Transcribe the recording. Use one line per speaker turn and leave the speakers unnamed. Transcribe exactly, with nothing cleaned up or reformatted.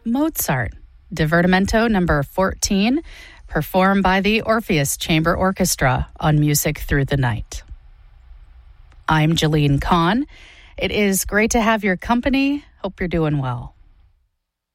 Mozart, Divertimento number fourteen, performed by the Orpheus Chamber Orchestra on Music Through the Night. I'm Jalene Kahn. It is great to have your company. Hope you're doing well.